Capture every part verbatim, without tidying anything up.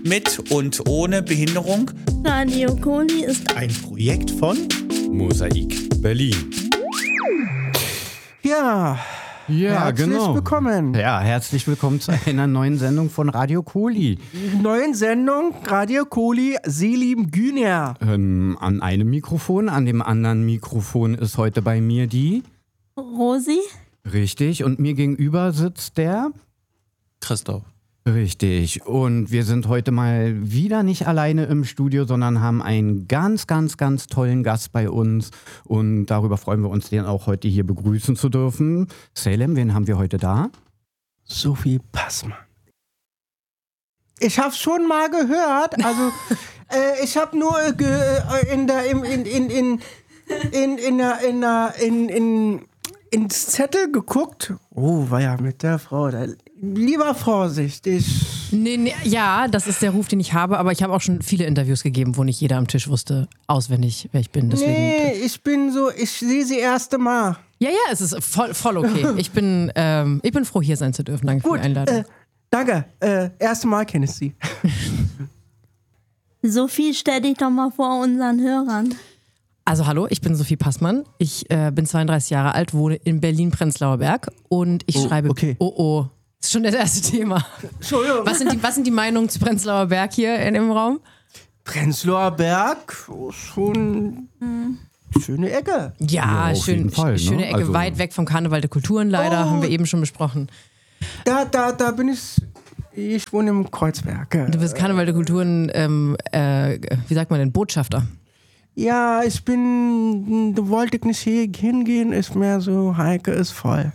mit und ohne Behinderung. Radio Koli ist ein Projekt von Mosaik Berlin. Ja, ja herzlich genau. willkommen. Ja, herzlich willkommen zu einer neuen Sendung von Radio Koli. Neuen Sendung Radio Koli, Sie lieben Güner. Ähm, an einem Mikrofon, an dem anderen Mikrofon ist heute bei mir die Rosi. Richtig, und mir gegenüber sitzt der Christoph. Richtig, und wir sind heute mal wieder nicht alleine im Studio, sondern haben einen ganz, ganz, ganz tollen Gast bei uns und darüber freuen wir uns, den auch heute hier begrüßen zu dürfen. Salem, wen haben wir heute da? Sophie Passmann. Ich hab's schon mal gehört, also äh, ich hab nur äh, ge, äh, in der, in, in, in, in, in, in, der, in, der, in, in, ins Zettel geguckt. Oh, war ja mit der Frau, da, lieber vorsichtig. Nee, nee, ja, das ist der Ruf, den ich habe, aber ich habe auch schon viele Interviews gegeben, wo nicht jeder am Tisch wusste auswendig, wer ich bin. Deswegen, nee, ich bin so, ich sehe sie erste Mal. Ja, ja, es ist voll, voll okay. Ich bin, ähm, ich bin froh, hier sein zu dürfen. Danke Gut, für die Einladung. Äh, danke, äh, erste Mal kenne ich sie. Sophie, stell dich doch mal vor unseren Hörern. Also hallo, ich bin Sophie Passmann. Ich äh, bin zweiunddreißig Jahre alt, wohne in Berlin-Prenzlauer Berg und ich oh, schreibe... Okay. Oh, oh. Das ist schon das erste Thema. Entschuldigung. Was sind die, was sind die Meinungen zu Prenzlauer Berg hier in dem Raum? Prenzlauer Berg, oh, schon hm. schöne Ecke. Ja, ja auf schön, jeden Fall, schöne ne? Ecke, Also weit weg vom Karneval der Kulturen leider, Oh. haben wir eben schon besprochen. Da, da, da bin ich, ich wohne im Kreuzberg. Du bist Karneval der Kulturen, ähm, äh, wie sagt man denn, Botschafter? Ja, ich bin, da wollte ich nicht hier hingehen, ist mehr so, Heike ist voll.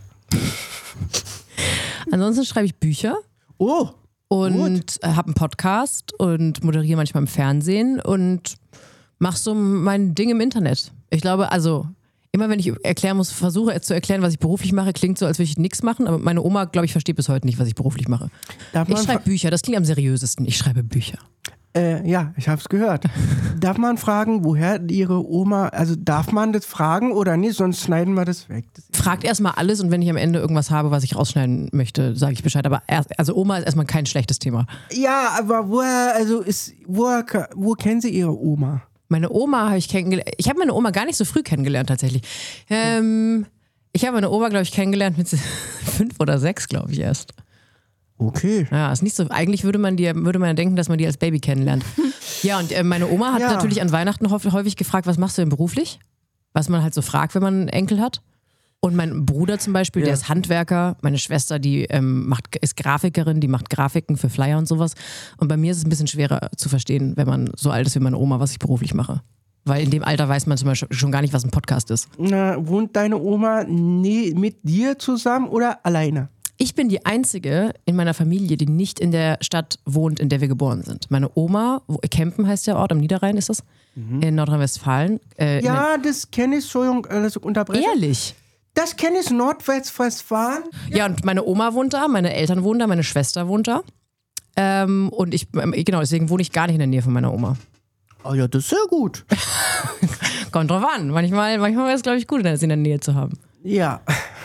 Ansonsten schreibe ich Bücher. Oh. Und habe einen Podcast und moderiere manchmal im Fernsehen und mache so mein Ding im Internet. Ich glaube, also immer wenn ich erklären muss, versuche zu erklären, was ich beruflich mache, klingt so, als würde ich nichts machen, aber meine Oma, glaube ich, versteht bis heute nicht, was ich beruflich mache. Darf Ich man schreibe Bücher, das klingt am seriösesten. Ich schreibe Bücher. Äh, ja, ich hab's gehört. Darf man fragen, woher ihre Oma, also darf man das fragen oder nicht, sonst schneiden wir das weg. Das Fragt erstmal alles und wenn ich am Ende irgendwas habe, was ich rausschneiden möchte, sage ich Bescheid. Aber erst, also Oma ist erstmal kein schlechtes Thema. Ja, aber woher, also ist, woher, wo kennen Sie Ihre Oma? Meine Oma habe ich kennengelernt. Ich habe meine Oma gar nicht so früh kennengelernt tatsächlich. Ähm, ich habe meine Oma, glaube ich, kennengelernt mit fünf oder sechs, glaube ich, erst. Okay. Ja, ist nicht so. Eigentlich würde man die, würde man denken, dass man die als Baby kennenlernt. Ja, und äh, meine Oma hat Ja. natürlich an Weihnachten häufig gefragt, was machst du denn beruflich? Was man halt so fragt, wenn man einen Enkel hat. Und mein Bruder zum Beispiel, Ja. der ist Handwerker. Meine Schwester, die ähm, macht, ist Grafikerin, die macht Grafiken für Flyer und sowas. Und bei mir ist es ein bisschen schwerer zu verstehen, wenn man so alt ist wie meine Oma, was ich beruflich mache. Weil in dem Alter weiß man zum Beispiel schon gar nicht, was ein Podcast ist. Na, wohnt deine Oma nie mit dir zusammen oder alleine? Ich bin die Einzige in meiner Familie, die nicht in der Stadt wohnt, in der wir geboren sind. Meine Oma, wo, Kempen heißt der Ort, am Niederrhein ist das, mhm. in Nordrhein-Westfalen. Äh, Ja, das kenne ich, Entschuldigung, das unterbrechen. Ehrlich? Das kenne ich, Nordwestfalen. Ja, und meine Oma wohnt da, meine Eltern wohnen da, meine Schwester wohnt da. Ähm, und ich, genau, deswegen wohne ich gar nicht in der Nähe von meiner Oma. Oh ja, das ist sehr gut. Kommt drauf an. Manchmal, manchmal wäre es, glaube ich, gut, sie in der Nähe zu haben. Ja.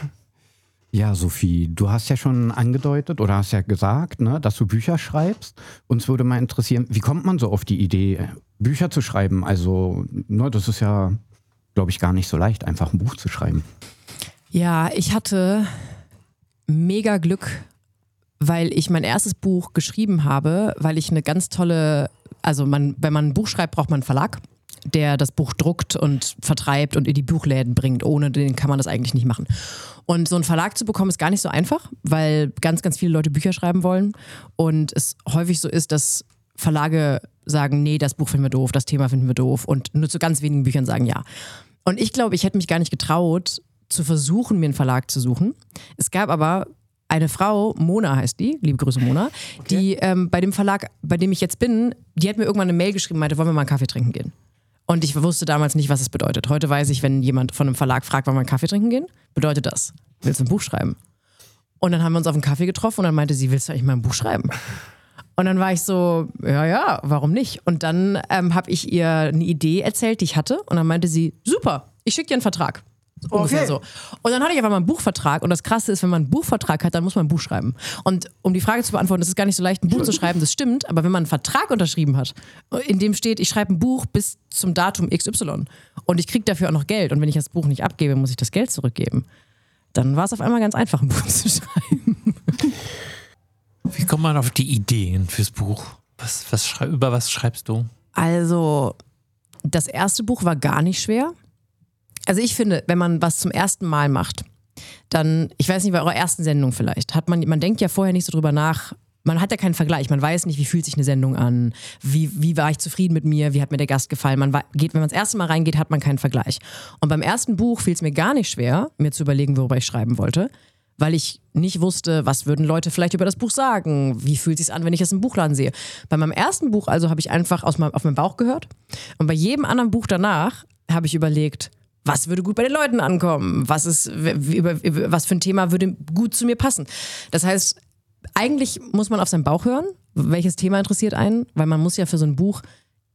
Ja, Sophie, du hast ja schon angedeutet oder hast ja gesagt, ne, dass du Bücher schreibst. Uns würde mal interessieren, wie kommt man so auf die Idee, Bücher zu schreiben? Also, ne, das ist ja, glaube ich, gar nicht so leicht, einfach ein Buch zu schreiben. Ja, ich hatte mega Glück, weil ich mein erstes Buch geschrieben habe, weil ich eine ganz tolle, also man, wenn man ein Buch schreibt, braucht man einen Verlag, der das Buch druckt und vertreibt und in die Buchläden bringt. Ohne den kann man das eigentlich nicht machen. Und so einen Verlag zu bekommen ist gar nicht so einfach, weil ganz, ganz viele Leute Bücher schreiben wollen und es häufig so ist, dass Verlage sagen, nee, das Buch finden wir doof, das Thema finden wir doof und nur zu ganz wenigen Büchern sagen ja. Und ich glaube, ich hätte mich gar nicht getraut, zu versuchen, mir einen Verlag zu suchen. Es gab aber eine Frau, Mona heißt die, liebe Grüße Mona, okay. die ähm, bei dem Verlag, bei dem ich jetzt bin, die hat mir irgendwann eine Mail geschrieben, meinte, wollen wir mal einen Kaffee trinken gehen? Und ich wusste damals nicht, was es bedeutet. Heute weiß ich, wenn jemand von einem Verlag fragt, wollen wir einen Kaffee trinken gehen, bedeutet das, willst du ein Buch schreiben? Und dann haben wir uns auf einen Kaffee getroffen und dann meinte sie, willst du eigentlich mal ein Buch schreiben? Und dann war ich so, ja, ja, warum nicht? Und dann ähm, habe ich ihr eine Idee erzählt, die ich hatte und dann meinte sie, super, ich schicke dir einen Vertrag. Ungefähr Okay. so. Und dann hatte ich einfach mal einen Buchvertrag und das Krasse ist, wenn man einen Buchvertrag hat, dann muss man ein Buch schreiben. Und um die Frage zu beantworten, es ist gar nicht so leicht, ein Buch zu schreiben, das stimmt, aber wenn man einen Vertrag unterschrieben hat, in dem steht, ich schreibe ein Buch bis zum Datum X Y und ich kriege dafür auch noch Geld und wenn ich das Buch nicht abgebe, muss ich das Geld zurückgeben, dann war es auf einmal ganz einfach, ein Buch zu schreiben. Wie kommt man auf die Ideen fürs Buch? Was, was schrei- über was schreibst du? Also, das erste Buch war gar nicht schwer. Also ich finde, wenn man was zum ersten Mal macht, dann, ich weiß nicht, bei eurer ersten Sendung vielleicht, hat man, man denkt ja vorher nicht so drüber nach, man hat ja keinen Vergleich, man weiß nicht, wie fühlt sich eine Sendung an, wie, wie war ich zufrieden mit mir, wie hat mir der Gast gefallen. Man wa- geht, wenn man das erste Mal reingeht, hat man keinen Vergleich. Und beim ersten Buch fiel es mir gar nicht schwer, mir zu überlegen, worüber ich schreiben wollte, weil ich nicht wusste, was würden Leute vielleicht über das Buch sagen, wie fühlt es sich an, wenn ich das im Buchladen sehe. Bei meinem ersten Buch also habe ich einfach aus meinem, auf meinen Bauch gehört und bei jedem anderen Buch danach habe ich überlegt, was würde gut bei den Leuten ankommen? Was ist, wie- über, über, was für ein Thema würde gut zu mir passen? Das heißt, eigentlich muss man auf seinen Bauch hören, welches Thema interessiert einen, weil man muss ja für so ein Buch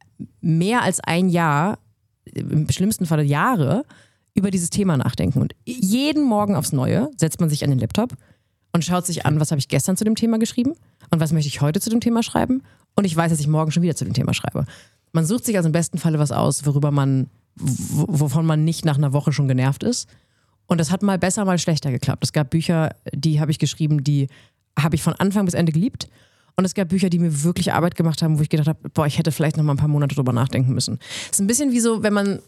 mehr als ein Jahr, im schlimmsten Fall Jahre, über dieses Thema nachdenken. Und jeden Morgen aufs Neue setzt man sich an den Laptop und schaut sich an, was habe ich gestern zu dem Thema geschrieben und was möchte ich heute zu dem Thema schreiben. Und ich weiß, dass ich morgen schon wieder zu dem Thema schreibe. Man sucht sich also im besten Falle was aus, worüber man w- wovon man nicht nach einer Woche schon genervt ist. Und das hat mal besser, mal schlechter geklappt. Es gab Bücher, die habe ich geschrieben, die habe ich von Anfang bis Ende geliebt. Und es gab Bücher, die mir wirklich Arbeit gemacht haben, wo ich gedacht habe, boah, ich hätte vielleicht noch mal ein paar Monate drüber nachdenken müssen. Es ist ein bisschen wie so, wenn man,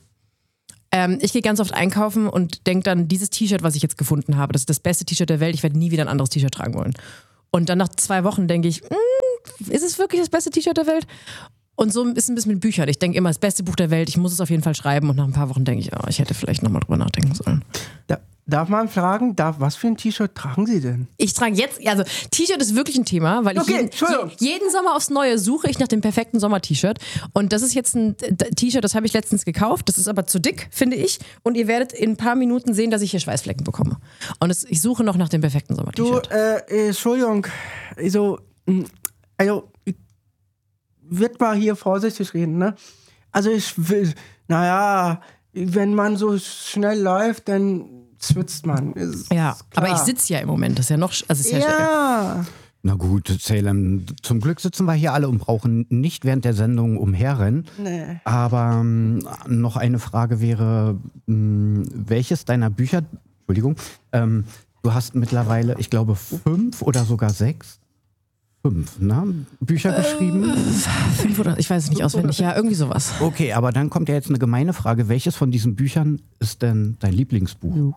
ähm, ich gehe ganz oft einkaufen und denke dann, dieses T-Shirt, was ich jetzt gefunden habe, das ist das beste T-Shirt der Welt, ich werde nie wieder ein anderes T-Shirt tragen wollen. Und dann nach zwei Wochen denke ich, mm, ist es wirklich das beste T-Shirt der Welt? Und so ist es ein bisschen mit Büchern. Ich denke immer, das beste Buch der Welt, ich muss es auf jeden Fall schreiben. Und nach ein paar Wochen denke ich, oh, ich hätte vielleicht nochmal drüber nachdenken sollen. Da, darf man fragen, darf, was für ein T-Shirt tragen Sie denn? Ich trage jetzt, also T-Shirt ist wirklich ein Thema, weil ich Okay, jeden, Entschuldigung. je, jeden Sommer aufs Neue suche ich nach dem perfekten Sommer-T-Shirt. Und das ist jetzt ein T-Shirt, das habe ich letztens gekauft. Das ist aber zu dick, finde ich. Und ihr werdet in ein paar Minuten sehen, dass ich hier Schweißflecken bekomme. Und es, ich suche noch nach dem perfekten Du, Sommer-T-Shirt. äh, äh, Entschuldigung, also, mh, also, ich wird mal hier vorsichtig reden, ne? Also ich will, naja, wenn man so schnell läuft, dann schwitzt man. Ist Ja, klar. aber ich sitze ja im Moment. Das ist ja noch, also es ist ja, Ja, Na gut, Salem, zum Glück sitzen wir hier alle und brauchen nicht während der Sendung umherrennen. nee. Aber ähm, noch eine Frage wäre, mh, welches deiner Bücher, Entschuldigung, ähm, du hast mittlerweile, ich glaube, fünf oder sogar sechs, fünf, ne, Bücher geschrieben? fünf oder, ich weiß es nicht auswendig, ja, irgendwie sowas. Okay, aber dann kommt ja jetzt eine gemeine Frage. Welches von diesen Büchern ist denn dein Lieblingsbuch?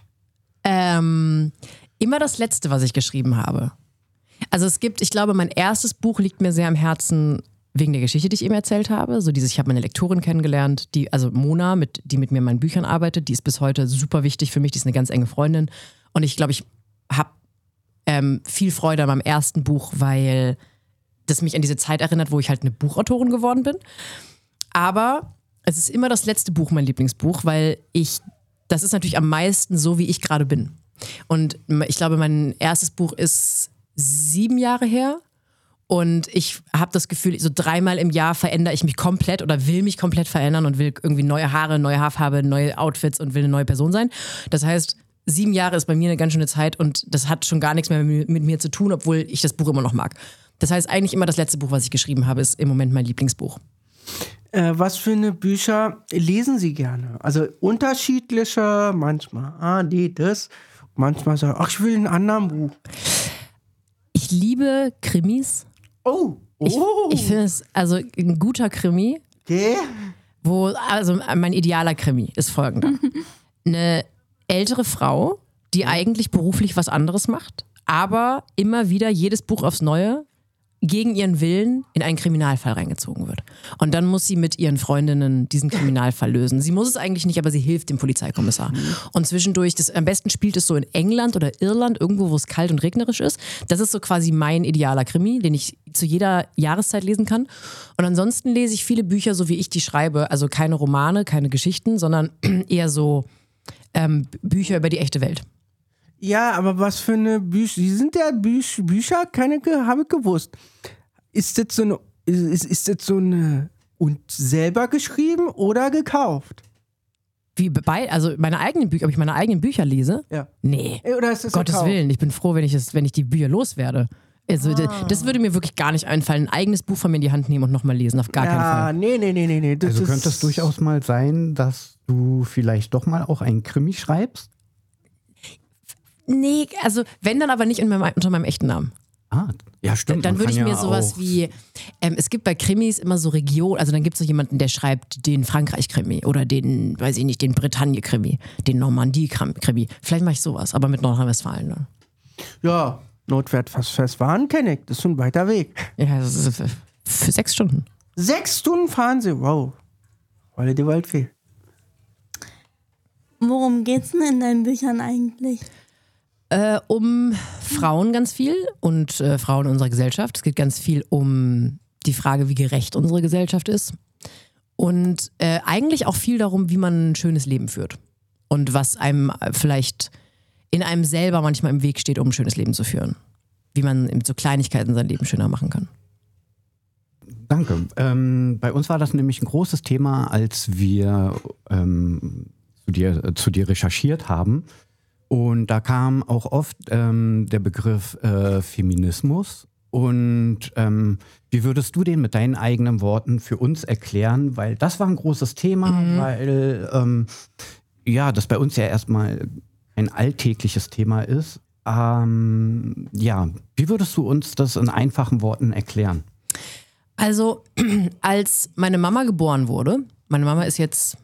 Ähm, immer das letzte, was ich geschrieben habe. Also es gibt, ich glaube, mein erstes Buch liegt mir sehr am Herzen wegen der Geschichte, die ich eben erzählt habe. So dieses, ich habe meine Lektorin kennengelernt, die, also Mona, mit, die mit mir in meinen Büchern arbeitet, die ist bis heute super wichtig für mich, die ist eine ganz enge Freundin. Und ich glaube, ich habe ähm, viel Freude an meinem ersten Buch, weil das mich an diese Zeit erinnert, wo ich halt eine Buchautorin geworden bin. Aber es ist immer das letzte Buch mein Lieblingsbuch, weil ich, das ist natürlich am meisten so, wie ich gerade bin. Und ich glaube, mein erstes Buch ist sieben Jahre her. Und ich habe das Gefühl, so dreimal im Jahr verändere ich mich komplett oder will mich komplett verändern und will irgendwie neue Haare, neue Haarfarbe, neue Outfits und will eine neue Person sein. Das heißt, sieben Jahre ist bei mir eine ganz schöne Zeit und das hat schon gar nichts mehr mit mir zu tun, obwohl ich das Buch immer noch mag. Das heißt, eigentlich immer das letzte Buch, was ich geschrieben habe, ist im Moment mein Lieblingsbuch. Äh, was für eine Bücher lesen Sie gerne? Also unterschiedliche, manchmal, ah, die, das. Manchmal sagen, ach, ich will ein anderes Buch. Ich liebe Krimis. Oh, Ich, oh, ich finde es, also ein guter Krimi, okay. wo, also mein idealer Krimi ist folgender. Eine ältere Frau, die eigentlich beruflich was anderes macht, aber immer wieder jedes Buch aufs Neue gegen ihren Willen in einen Kriminalfall reingezogen wird. Und dann muss sie mit ihren Freundinnen diesen Kriminalfall lösen. Sie muss es eigentlich nicht, aber sie hilft dem Polizeikommissar. Und zwischendurch, das, am besten spielt es so in England oder Irland, irgendwo, wo es kalt und regnerisch ist. Das ist so quasi mein idealer Krimi, den ich zu jeder Jahreszeit lesen kann. Und ansonsten lese ich viele Bücher, so wie ich die schreibe. Also keine Romane, keine Geschichten, sondern eher so ähm, Bücher über die echte Welt. Ja, aber was für eine Bücher? Sie sind ja Büch, Bücher, keine ge- habe ich gewusst. Ist das so eine, ist, ist das so eine und selber geschrieben oder gekauft? Wie bei, also meine eigenen Bücher, ob ich meine eigenen Bücher lese? Ja. Nee. Oder ist das Gottes gekauft? Willen, ich bin froh, wenn ich, es, wenn ich die Bücher loswerde. Also, Ah. das würde mir wirklich gar nicht einfallen, ein eigenes Buch von mir in die Hand nehmen und nochmal lesen, auf gar keinen Ja, Fall. nee, nee, nee, nee, nee. Das Also ist, könnte es durchaus mal sein, dass du vielleicht doch mal auch einen Krimi schreibst? Nee, also wenn dann aber nicht in meinem, unter meinem echten Namen. Ah, ja stimmt. Dann man würde ich kann mir ja sowas auch- wie, ähm, es gibt bei Krimis immer so Regionen, also dann gibt es so jemanden, der schreibt den Frankreich-Krimi oder den, weiß ich nicht, den Bretagne-Krimi, den Normandie-Krimi. Vielleicht mache ich sowas, aber mit Nordrhein-Westfalen. Ne? Ja, Notwärtsfestfahren kenne ich. Das ist ein weiter Weg. Ja, das ist für, für sechs Stunden. Sechs Stunden fahren sie. Wow. Weil die Welt viel. Worum geht's denn in deinen Büchern eigentlich? Äh, um Frauen ganz viel und äh, Frauen in unserer Gesellschaft. Es geht ganz viel um die Frage, wie gerecht unsere Gesellschaft ist. Und äh, eigentlich auch viel darum, wie man ein schönes Leben führt. Und was einem äh, vielleicht in einem selber manchmal im Weg steht, um ein schönes Leben zu führen. Wie man mit so Kleinigkeiten sein Leben schöner machen kann. Danke. Ähm, bei uns war das nämlich ein großes Thema, als wir ähm, zu, dir, äh, zu dir recherchiert haben. Und da kam auch oft ähm, der Begriff äh, Feminismus. Und ähm, wie würdest du den mit deinen eigenen Worten für uns erklären? Weil das war ein großes Thema, Mhm. weil ähm, ja, das bei uns ja erstmal ein alltägliches Thema ist. Ähm, ja, wie würdest du uns das in einfachen Worten erklären? Also, als meine Mama geboren wurde, meine Mama ist jetzt,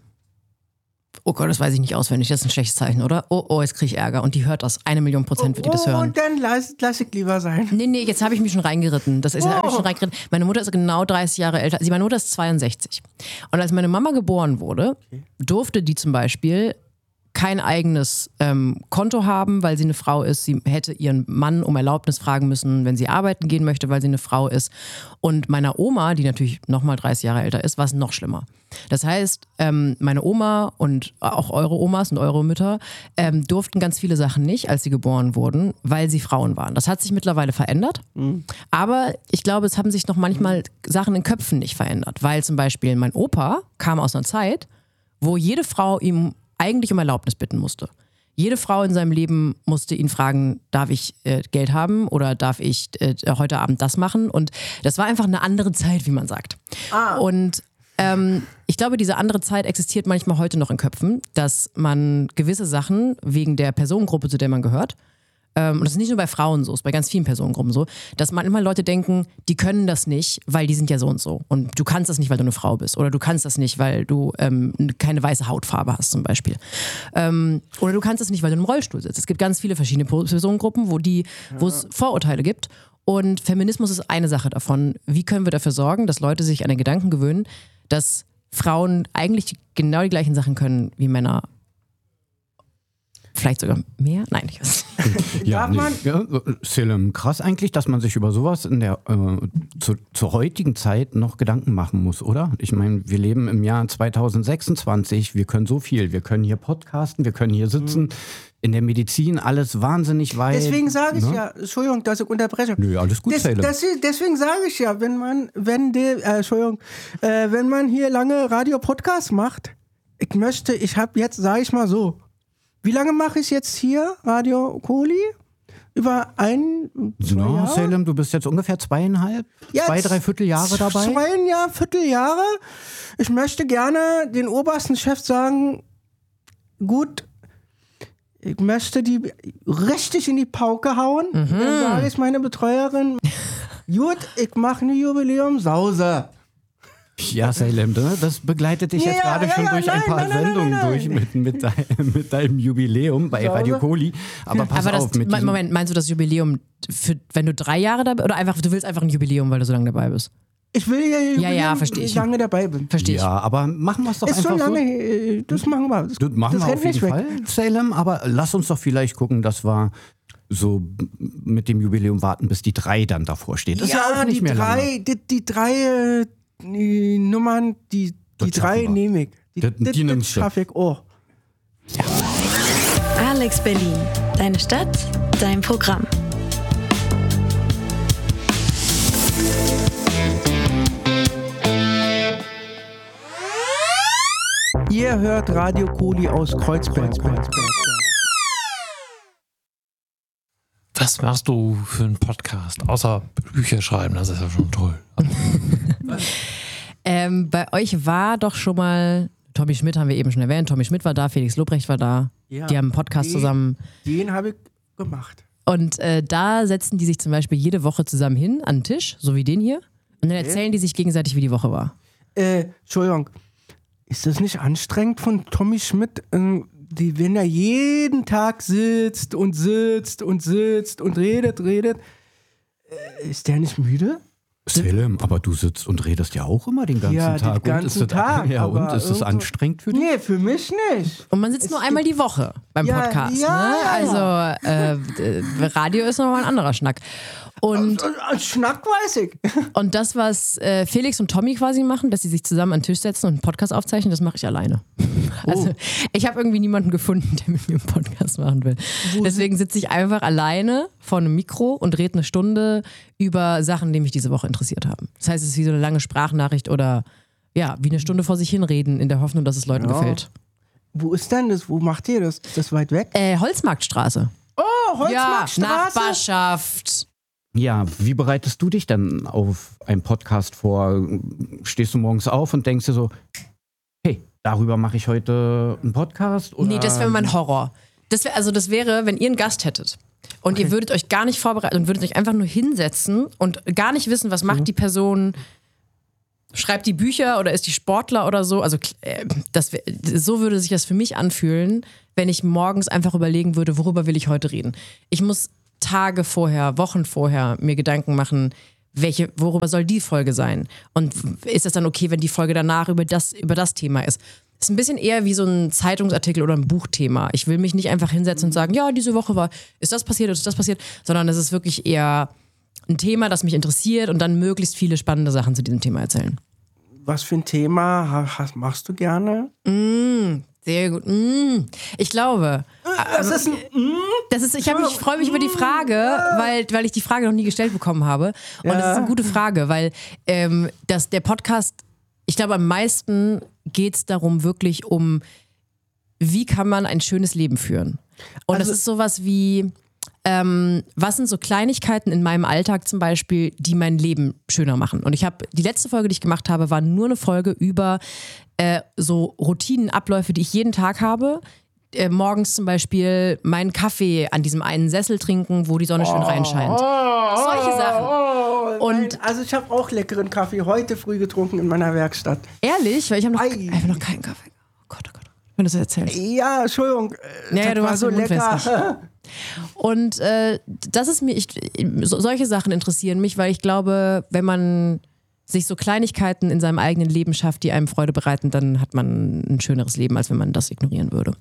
oh Gott, das weiß ich nicht auswendig, das ist ein schlechtes Zeichen, oder? Oh, oh, jetzt kriege ich Ärger. Und die hört das. Eine Million Prozent wird die das oh, hören. und dann lass, lass ich lieber sein. Nee, nee, jetzt habe ich mich schon reingeritten. Das ist, Oh. hab ich schon reingeritten. Meine Mutter ist genau dreißig Jahre älter. Sie, meine Mutter ist zweiundsechzig. Und als meine Mama geboren wurde, durfte die zum Beispiel kein eigenes ähm, Konto haben, weil sie eine Frau ist. Sie hätte ihren Mann um Erlaubnis fragen müssen, wenn sie arbeiten gehen möchte, weil sie eine Frau ist. Und meiner Oma, die natürlich nochmal dreißig Jahre älter ist, war es noch schlimmer. Das heißt, ähm, meine Oma und auch eure Omas und eure Mütter ähm, durften ganz viele Sachen nicht, als sie geboren wurden, weil sie Frauen waren. Das hat sich mittlerweile verändert. Mhm. Aber ich glaube, es haben sich noch manchmal Sachen in Köpfen nicht verändert. Weil zum Beispiel mein Opa kam aus einer Zeit, wo jede Frau ihm eigentlich um Erlaubnis bitten musste. Jede Frau in seinem Leben musste ihn fragen, darf ich äh, Geld haben oder darf ich äh, heute Abend das machen? Und das war einfach eine andere Zeit, wie man sagt. Ah. Und ähm, ich glaube, diese andere Zeit existiert manchmal heute noch in Köpfen, dass man gewisse Sachen wegen der Personengruppe, zu der man gehört, ähm, und das ist nicht nur bei Frauen so, es ist bei ganz vielen Personengruppen so, dass manchmal Leute denken, die können das nicht, weil die sind ja so und so. Und du kannst das nicht, weil du eine Frau bist. Oder du kannst das nicht, weil du ähm, keine weiße Hautfarbe hast zum Beispiel. Ähm, oder du kannst das nicht, weil du im Rollstuhl sitzt. Es gibt ganz viele verschiedene Personengruppen, wo die, wo es Vorurteile gibt. Und Feminismus ist eine Sache davon. Wie können wir dafür sorgen, dass Leute sich an den Gedanken gewöhnen, dass Frauen eigentlich genau die gleichen Sachen können wie Männer? Vielleicht sogar mehr? Nein, ich weiß nicht. Ja, Darf man- nee, ja, Selim, krass eigentlich, dass man sich über sowas in der äh, zu, zur heutigen Zeit noch Gedanken machen muss, oder? Ich meine, wir leben im Jahr zweitausendsechsundzwanzig, wir können so viel, wir können hier podcasten, wir können hier sitzen, in der Medizin alles wahnsinnig weit. Deswegen sage ich ne? ja, Entschuldigung, dass ich unterbreche. Nö, alles gut, Des, Selim. das, deswegen sage ich ja, wenn man, wenn die, äh, Entschuldigung, äh, wenn man hier lange Radio-Podcast macht, ich möchte, ich habe jetzt, sage ich mal so, wie lange mache ich jetzt hier Radio Koli? Über ein, zwei No, Jahre? Selim, du bist jetzt ungefähr zweieinhalb, Jetzt zwei, dreiviertel Jahre dabei. Zwei Jahr, Vierteljahre. Ich möchte gerne den obersten Chef sagen, gut, ich möchte die richtig in die Pauke hauen. Mhm. Dann sage ich meine Betreuerin, gut, ich mache eine Jubiläumsause. Ja, Selim, ne? Das begleitet dich Ja, jetzt gerade ja, schon ja, durch nein, ein paar nein, nein, Sendungen nein, nein, durch nein. mit, mit, dein, mit deinem Jubiläum bei Sauber. Radio Koli. Aber pass Aber das, auf, mit Me- diesem, Moment, meinst du das Jubiläum, für, wenn du drei Jahre dabei oder einfach, du willst einfach ein Jubiläum, weil du so lange dabei bist? Ich will ja, Ja, ja, Jubiläum, versteh ich. lange dabei bin. Verstehe ich. ja, aber machen wir es doch Ist einfach schon lange, so. äh, das machen wir. Das, Das machen das wir rennt auf jeden nicht weg. Fall, Salem, aber lass uns doch vielleicht gucken, dass wir so mit dem Jubiläum warten, bis die drei dann davor steht. Das ist ja auch nicht die mehr lange. drei, die, die drei äh, die Nummern, die, die Das drei schaffen wir. nehme ich. Die, Das- die das, nimmst das du. schaffe ich auch. Alex Berlin. Deine Stadt, dein Programm. Ihr hört Radio Koli aus Kreuzberg. Was machst du für einen Podcast? Außer Bücher schreiben, das ist ja schon toll. ähm, bei euch war doch schon mal, Tommy Schmidt haben wir eben schon erwähnt, Tommy Schmidt war da, Felix Lobrecht war da. Ja, die haben einen Podcast den, zusammen. Den habe ich gemacht. Und äh, da setzen die sich zum Beispiel jede Woche zusammen hin an den Tisch, so wie den hier. Und dann erzählen die sich gegenseitig, wie die Woche war. Äh, Entschuldigung. Ist das nicht anstrengend von Tommy Schmidt, ähm, die, wenn er jeden Tag sitzt und sitzt und sitzt und redet, redet, äh, ist der nicht müde? Selim, aber du sitzt und redest ja auch immer den ganzen Ja, den Tag. ganzen und ist das, Tag, Ja, und aber ist das irgendwo- anstrengend für dich? Nee, für mich nicht. Und man sitzt nur einmal die Woche beim Ja, Podcast. ja, ne? ja. Also äh, äh, Radio ist nochmal ein anderer Schnack. Und, Ein Schnack weiß ich. und das, was äh, Felix und Tommy quasi machen, dass sie sich zusammen an den Tisch setzen und einen Podcast aufzeichnen, das mache ich alleine. Also ich habe irgendwie niemanden gefunden, der mit mir einen Podcast machen will. Deswegen sitze ich einfach alleine vor einem Mikro und rede eine Stunde über Sachen, die mich diese Woche interessiert haben. Das heißt, es ist wie so eine lange Sprachnachricht oder ja, wie eine Stunde vor sich hinreden in der Hoffnung, dass es Leuten Ja. gefällt. Wo ist denn das? Wo macht ihr das? Ist das weit weg? Äh, Holzmarktstraße. Oh, Ja, Holzmarktstraße. Nachbarschaft. Ja, wie bereitest du dich dann auf einen Podcast vor? Stehst du morgens auf und denkst dir so, hey, darüber mache ich heute einen Podcast? Oder? Nee, das wäre mein Horror. Das wär, also das wäre, wenn ihr einen Gast hättet und ihr würdet euch gar nicht vorbereiten und würdet euch einfach nur hinsetzen und gar nicht wissen, was macht die Person, schreibt die Bücher oder ist die Sportler oder so. Also äh, das wär, so würde sich das für mich anfühlen, wenn ich morgens einfach überlegen würde, worüber will ich heute reden. Ich muss Tage vorher, Wochen vorher mir Gedanken machen, welche, worüber soll die Folge sein? Und ist es dann okay, wenn die Folge danach über das, über das Thema ist? Das ist ein bisschen eher wie so ein Zeitungsartikel oder ein Buchthema. Ich will mich nicht einfach hinsetzen und sagen, ja, diese Woche war, ist das passiert, ist das passiert, sondern es ist wirklich eher ein Thema, das mich interessiert und dann möglichst viele spannende Sachen zu diesem Thema erzählen. Was für ein Thema ha- hast, machst du gerne? Mm, sehr gut. Mm. Ich glaube, Das ist ein das ist, ich, hab mich- ich freue mich über die Frage, weil, weil ich die Frage noch nie gestellt bekommen habe. Und Ja. das ist eine gute Frage, weil ähm, das, der Podcast, ich glaube, am meisten geht es darum, wirklich um, wie kann man ein schönes Leben führen. Und Also- das ist sowas wie, ähm, was sind so Kleinigkeiten in meinem Alltag zum Beispiel, die mein Leben schöner machen. Und ich habe, die letzte Folge, die ich gemacht habe, war nur eine Folge über äh, so Routinen, Abläufe, die ich jeden Tag habe. Äh, morgens zum Beispiel meinen Kaffee an diesem einen Sessel trinken, wo die Sonne schön reinscheint. Solche Sachen. Oh, Und- nein. Also ich habe auch leckeren Kaffee heute früh getrunken in meiner Werkstatt. Ehrlich? Weil ich habe noch, Ei. einfach noch keinen Kaffee. Oh Gott, oh Gott. Wenn du das erzählst. Ja, Entschuldigung. äh, Ja, ja, das du war machst so den Mund lecker. Und äh, das ist mir, ich, so, solche Sachen interessieren mich, weil ich glaube, wenn man sich so Kleinigkeiten in seinem eigenen Leben schafft, die einem Freude bereiten, dann hat man ein schöneres Leben, als wenn man das ignorieren würde.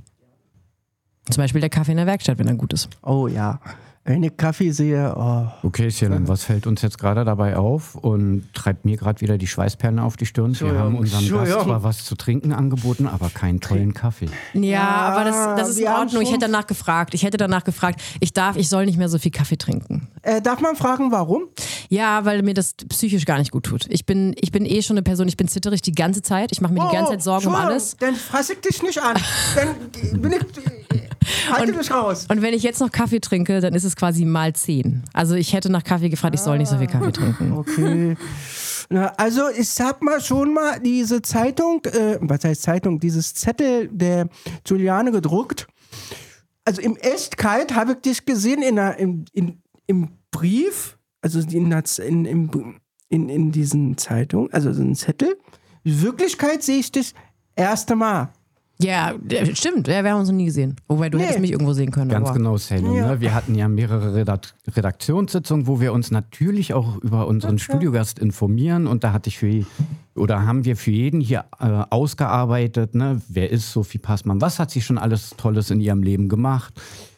Zum Beispiel der Kaffee in der Werkstatt, wenn er gut ist. Oh ja. Wenn ich Kaffee sehe, oh. Okay, Selim, was fällt uns jetzt gerade dabei auf und treibt mir gerade wieder die Schweißperlen auf die Stirn? Wir haben unserem Gast Entschuldigung. zwar was zu trinken angeboten, aber keinen tollen Kaffee. Ja, aber das, das ist in wir haben Ordnung. Ich schon- hätte danach gefragt. Ich hätte danach gefragt, ich darf, ich soll nicht mehr so viel Kaffee trinken. Äh, darf man fragen, warum? Ja, weil mir das psychisch gar nicht gut tut. Ich bin, ich bin eh schon eine Person, ich bin zitterig die ganze Zeit. Ich mache mir die ganze Zeit Sorgen um Entschuldigung, alles. Dann fasse ich dich nicht an. Dann bin ich. Halte dich raus. Und wenn ich jetzt noch Kaffee trinke, dann ist es quasi mal zehn. Also ich hätte nach Kaffee gefragt, ich soll nicht so viel Kaffee trinken. Okay. Na, also ich hab mal schon mal diese Zeitung, äh, was heißt Zeitung, dieses Zettel der Juliane gedruckt. Also im Echtkalt habe ich dich gesehen in der, im, in, im Brief, also in, der, in, in, in, in diesen Zeitung, also so ein Zettel. In Wirklichkeit sehe ich dich erste Mal. Ja, äh, stimmt. Ja, wir haben uns noch nie gesehen. Wobei du Nee. hättest mich irgendwo sehen können. Ganz aber. genau, Selim. Ja. Ne? Wir hatten ja mehrere Redak- Redaktionssitzungen, wo wir uns natürlich auch über unseren Studiogast informieren. Und da hatte ich für oder haben wir für jeden hier äh, ausgearbeitet, ne? Wer ist Sophie Passmann? Was hat sie schon alles Tolles in ihrem Leben gemacht?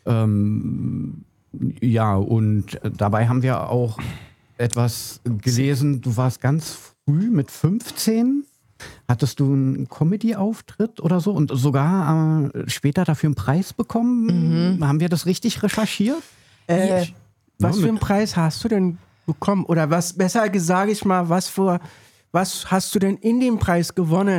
Ähm, ja, und dabei haben wir auch etwas gelesen. Du warst ganz früh mit fünfzehn. Hattest du einen Comedy-Auftritt oder so und sogar äh, später dafür einen Preis bekommen? Mhm. Haben wir das richtig recherchiert? Äh, was Ja, für mit- einen Preis hast du denn bekommen? Oder was, besser gesagt ich mal, was für, was hast du denn in dem Preis gewonnen?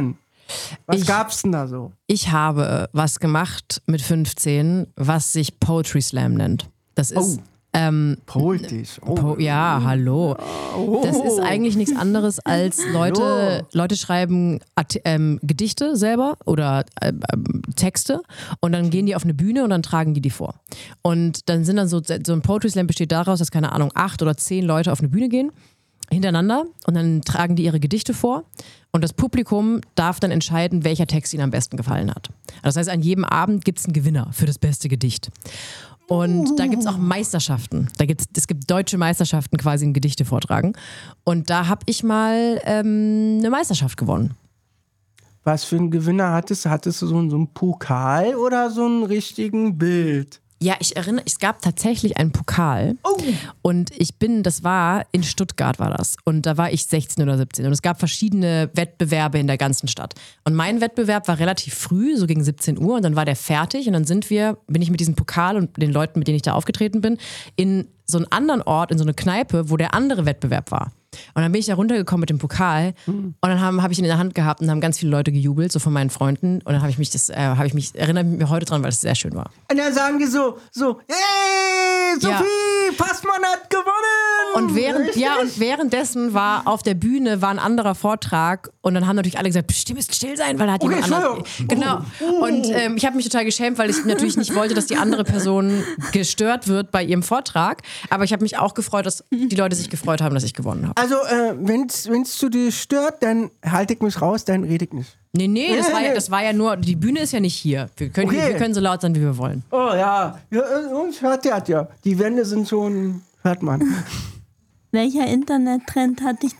Was Ich- gab's denn da so? Ich habe was gemacht mit fünfzehn, was sich Poetry Slam nennt. Das ist. Oh. Ähm, Poetisch. Oh. Po ja, hallo. Das ist eigentlich nichts anderes als Leute, Leute schreiben Art ähm, Gedichte selber oder ähm, ähm, Texte und dann gehen die auf eine Bühne und dann tragen die die vor. Und dann sind dann so, so ein Poetry Slam besteht daraus, dass, keine Ahnung, acht oder zehn Leute auf eine Bühne gehen hintereinander und dann tragen die ihre Gedichte vor und das Publikum darf dann entscheiden, welcher Text ihnen am besten gefallen hat. Das heißt, an jedem Abend gibt es einen Gewinner für das beste Gedicht. Und da gibt es auch Meisterschaften. Da gibt's, es gibt deutsche Meisterschaften quasi in Gedichte vortragen. Und da habe ich mal ähm, eine Meisterschaft gewonnen. Was für einen Gewinner hattest du? Hattest du so, einen- so einen Pokal oder so einen richtigen Bild? Ja, ich erinnere, es gab tatsächlich einen Pokal und ich bin, das war, in Stuttgart war das und da war ich sechzehn oder siebzehn und es gab verschiedene Wettbewerbe in der ganzen Stadt und mein Wettbewerb war relativ früh, so gegen siebzehn Uhr und dann war der fertig und dann sind wir, bin ich mit diesem Pokal und den Leuten, mit denen ich da aufgetreten bin, in so einen anderen Ort, in so eine Kneipe, wo der andere Wettbewerb war. Und dann bin ich da runtergekommen mit dem Pokal und dann habe hab ich ihn in der Hand gehabt und haben ganz viele Leute gejubelt, so von meinen Freunden. Und dann habe ich mich, das äh, habe ich mich, erinnere mich heute dran, weil es sehr schön war. Und dann sagen die so, so, hey, Sophie, Ja. Passmann hat gewonnen! Und während, Richtig? ja, und währenddessen war auf der Bühne war ein anderer Vortrag und dann haben natürlich alle gesagt, Psst, ihr müsst still sein, weil da hat Okay, jemand anderen. Entschuldigung. Genau. Und ähm, ich habe mich total geschämt, weil ich natürlich nicht wollte, dass die andere Person gestört wird bei ihrem Vortrag. Aber ich habe mich auch gefreut, dass die Leute sich gefreut haben, dass ich gewonnen habe. Also, äh, wenn's, wenn's zu dir stört, dann halte ich mich raus, dann rede ich nicht. Nee, nee, das war ja, das war ja nur, die Bühne ist ja nicht hier. Wir können, Okay. wir können so laut sein, wie wir wollen. Oh ja, ja äh, uns hört der ja. Die Wände sind schon, hört man. Welcher Internettrend hat dich